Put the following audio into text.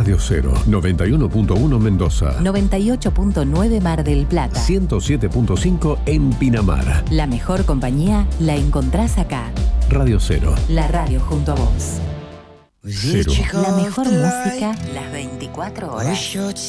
Radio 0, 91.1 Mendoza, 98.9 Mar del Plata, 107.5 en Pinamar. La mejor compañía la encontrás acá. Radio 0. La radio junto a vos. Cero. La mejor música las 24 horas.